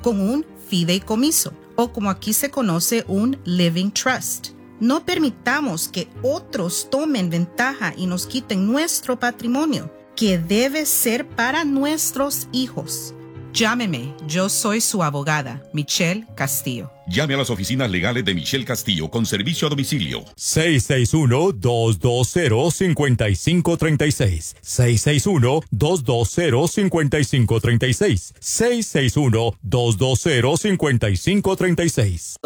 con un fideicomiso, o como aquí se conoce, un living trust. No permitamos que otros tomen ventaja y nos quiten nuestro patrimonio, que debe ser para nuestros hijos. Llámeme, yo soy su abogada, Michelle Castillo. Llame a las oficinas legales de Michelle Castillo con servicio a domicilio. 661-220-5536. 661-220-5536. 661-220-5536.